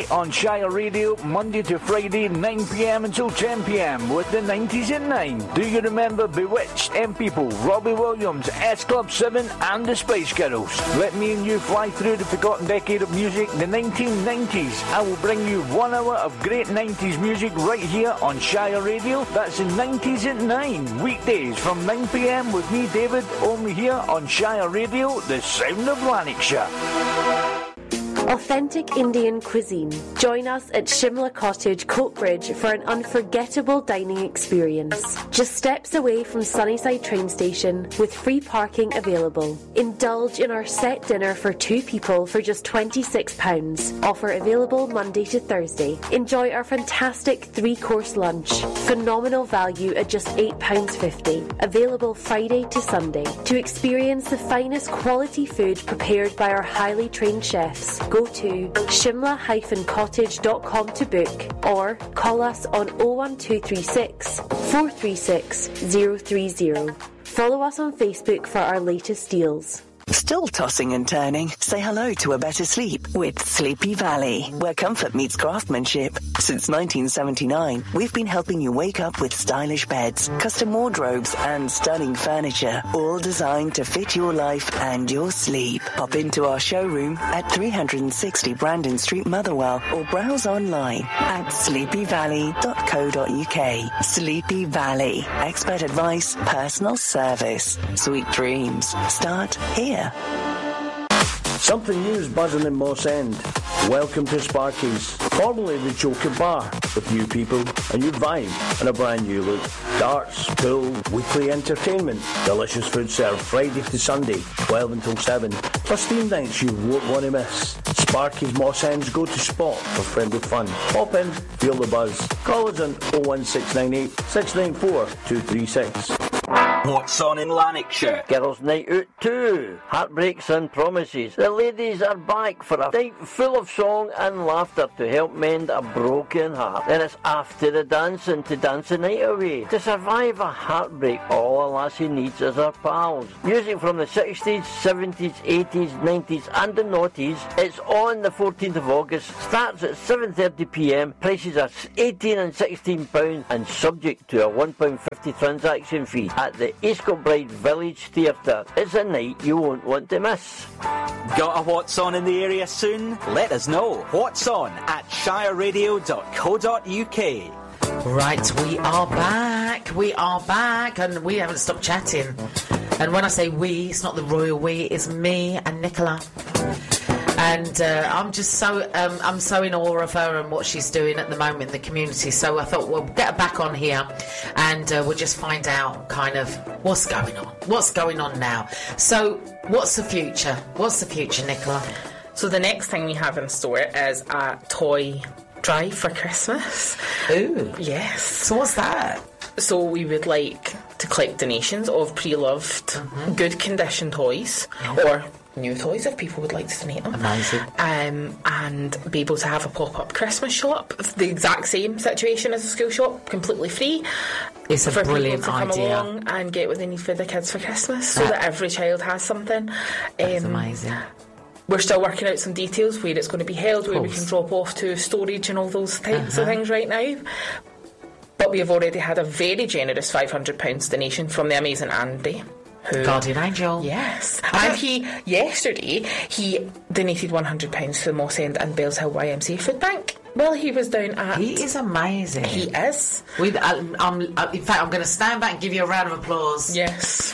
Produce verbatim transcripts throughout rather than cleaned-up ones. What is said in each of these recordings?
night on Shire Radio, Monday to Friday, nine p.m. until ten p.m. with the nineties at nine. Do you remember Bewitched, M People, Robbie Williams, S Club seven and the Spice Girls? Let me and you fly through the forgotten decade of music, the nineteen nineties. I will bring you one hour of great nineties music right here on Shire Radio. That's the nineties at nine, weekdays from nine p.m. with me, David, only here on Shire Radio, the sound of Lanarkshire. Authentic Indian cuisine. Join us at Shimla Cottage, Coatbridge for an unforgettable dining experience. Just steps away from Sunnyside train station with free parking available. Indulge in our set dinner for two people for just twenty-six pounds. Offer available Monday to Thursday. Enjoy our fantastic three-course lunch. Phenomenal value at just eight pounds fifty. Available Friday to Sunday. To experience the finest quality food prepared by our highly trained chefs, go to shimla dash cottage dot com to book or call us on oh one two three six, four three six, zero three zero. Follow us on Facebook for our latest deals. Still tossing and turning? Say hello to a better sleep with Sleepy Valley, where comfort meets craftsmanship. Since nineteen seventy-nine, we've been helping you wake up with stylish beds, custom wardrobes, and stunning furniture, all designed to fit your life and your sleep. Pop into our showroom at three sixty Brandon Street, Motherwell, or browse online at sleepy valley dot co dot uk. Sleepy Valley. Expert advice, personal service. Sweet dreams start here. Something new is buzzing in Moss End. Welcome to Sparky's, formerly the Joker Bar, with new people, a new vibe, and a brand new look. Darts, pool, weekly entertainment, delicious food served Friday to Sunday, twelve until seven, plus theme nights you won't want to miss. Sparky's Moss End's go-to spot for friendly fun. Pop in, feel the buzz. Call us on oh one six nine eight, six nine four, two three six. What's on in Lanarkshire? Girls' Night Out two. Heartbreaks and Promises. The ladies are back for a night full of song and laughter to help mend a broken heart. Then it's after the dancing to dance the night away. To survive a heartbreak, all a lassie needs is her pals. Music from the sixties, seventies, eighties, nineties and the noughties. It's on the fourteenth of August. Starts at seven thirty p.m. Prices are eighteen and sixteen pounds and subject to a one pound fifty transaction fee at the East Kilbride Village Theatre. It's a night you won't want to miss. Got a What's On in the area soon? Let us know. What's On at shire radio dot co dot uk. Right, we are back. We are back, and we haven't stopped chatting. And when I say we, it's not the royal we, it's me and Nicola. And uh, I'm just so um, I'm so in awe of her and what she's doing at the moment in the community. So I thought we'll get her back on here, and uh, we'll just find out kind of what's going on. What's going on now? So what's the future? What's the future, Nicola? So the next thing we have in store is a toy drive for Christmas. Ooh, yes. So what's that? So we would like to collect donations of pre-loved, mm-hmm. good condition toys, mm-hmm. or new toys if people would like to donate them. Amazing. Um, and be able to have a pop-up Christmas shop. The exact same situation as a school shop, completely free. It's a for brilliant people to come idea. along and get what they need for their kids for Christmas, so that, that every child has something. That's um, amazing. We're still working out some details where it's going to be held, where we can drop off to storage and all those types uh-huh. of things right now. But we have already had a very generous five hundred pounds donation from the amazing Andy. Who, Guardian Angel. Yes. And he, yesterday, he donated one hundred pounds to the Moss End and Bells Hill Y M C A Food Bank. Well, he was down at... He is amazing. He is. We, I, I'm, in fact, I'm going to stand back and give you a round of applause. Yes.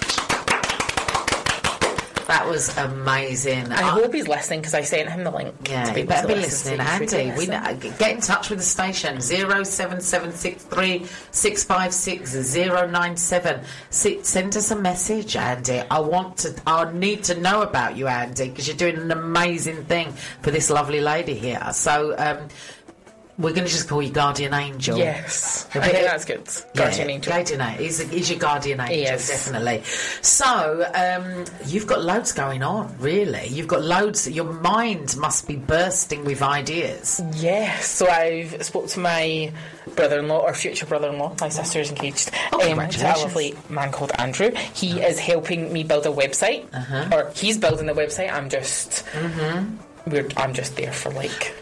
That was amazing. I, I hope he's listening, because I sent him the link. Yeah, to be you better be listen listening, Andy. We know, get in touch with the station, zero seven seven six three six five six zero nine seven. Send us a message, Andy. I want to. I need to know about you, Andy, because you're doing an amazing thing for this lovely lady here. So. Um, We're going to just call you Guardian Angel. Yes. I think that's good. Guardian yeah, Angel. Guardian Angel. He's, he's your Guardian Angel, yes. Definitely. So, um, you've got loads going on, really. You've got loads. Your mind must be bursting with ideas. Yes. So I've spoke to my brother-in-law, or future brother-in-law. My sister is engaged. Oh, um, congratulations. to a lovely man called Andrew. He is helping me build a website. Uh-huh. Or he's building the website. I'm just... Mm-hmm. We're, I'm just there for, like...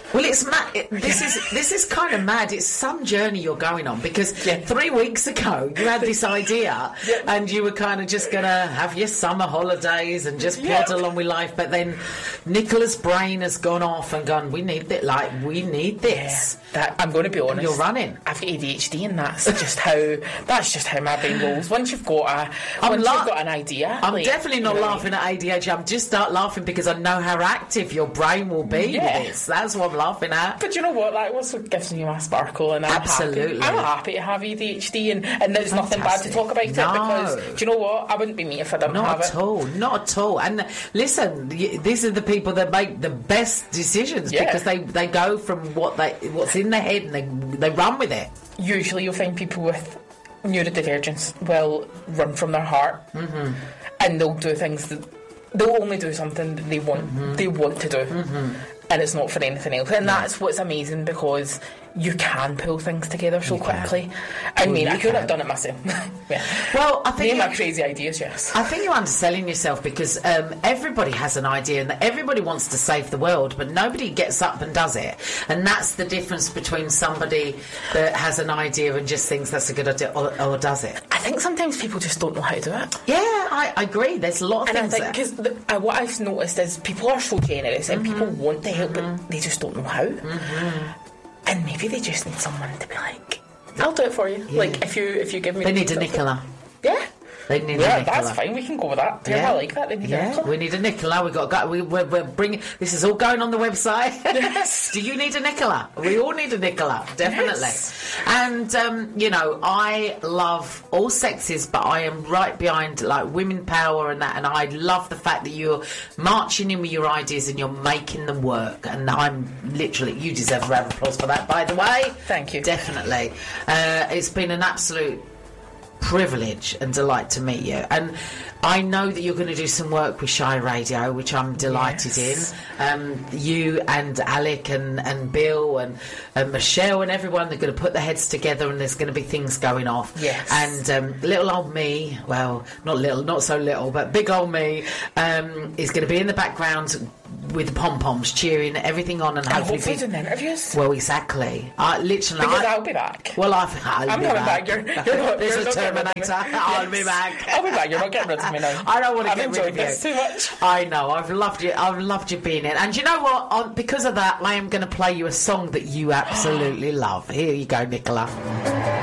Well, it's mad. It, this is this is kind of mad. It's some journey you're going on because Yeah. three weeks ago you had this idea Yeah. and you were kind of just gonna have your summer holidays and just plod Yeah. along with life. But then Nicola's brain has gone off and gone. We need it. Like we need this. That I'm going to be honest. You're running. I've got A D H D, and that's just how that's just how my brain rolls. Once you've got a, I'm once la- you've got an idea, I'm like, definitely not you know, laughing at A D H D. I'm just start laughing because I know how active your brain will be Yeah. with this. That's what I'm laughing at. But you know what? That also gives me my sparkle, and I'm Absolutely. happy. I'm happy to have A D H D, and, and there's nothing bad to Fantastic. talk about it No. because do you know what? I wouldn't be me if I didn't Not have at it. all, not at all. And listen, y- these are the people that make the best decisions Yeah. because they, they go from what they what's in their head and they they run with it. Usually, you'll find people with neurodivergence will run from their heart, mm-hmm. and they'll do things that they'll only do something that they want mm-hmm. they want to do, mm-hmm. and it's not for anything else. And Yeah. that's what's amazing because you can pull things together so You can. quickly. I Well, mean, you I could can. have done it myself. yeah. Well, I Me think and my you- crazy ideas, yes. I think you're underselling yourself because um, everybody has an idea and everybody wants to save the world, but nobody gets up and does it. And that's the difference between somebody that has an idea and just thinks that's a good idea or, or does it. I think sometimes people just don't know how to do it. Yeah, I, I agree. There's a lot of And I things think that... because uh, what I've noticed is people are so generous and Mm-hmm. people want to help, but they just don't know how. Mm-hmm. And maybe they just need someone to be like, "I'll do it for you." Yeah. Like if you if you give me, They the need a details. Nicola. Yeah. They need Yeah, a Nicola. that's fine. We can go with that. Yeah, I like that. They need a Yeah, Nicola. we need a Nicola. We got. got we, we're, we're bringing. This is all going on the website. Yes. Do you need a Nicola? We all need a Nicola, definitely. Yes. And um, you know, I love all sexes, but I am right behind like women power and that. And I love the fact that you're marching in with your ideas and you're making them work. And I'm literally. You deserve a round of applause for that, by the way. Thank you. Definitely. Uh, it's been an absolute privilege and delight to meet you, and I know that you're going to do some work with Shy Radio, which I'm delighted Yes. in. Um, you and Alec and, and Bill and, and Michelle and everyone, they're going to put their heads together and there's going to be things going off. Yes. And um, little old me, well, not little, not so little, but big old me um, is going to be in the background with the pom-poms cheering everything on and And hopefully hopefully be- doing interviews. well, exactly. I literally Because I, I'll be back. well, I've, I'll I'm be coming back. back. You're, you're not, This you're is not getting rid of me. Terminator. I'll be Yes. back. I'll be back. You're not getting rid of me now. I don't want to I've get rid enjoyed of you. this too much. I know. I've loved you. I've loved you being in. And you know what? On, because of that, I am going to play you a song that you absolutely love. Here you go, Nicola.